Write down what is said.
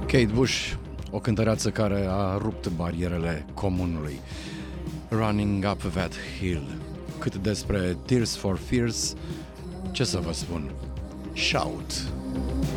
Kate Bush, o cântăreață care a rupt barierele comunului. Running Up That Hill. Cât despre Tears for Fears, ce să vă spun? Shout!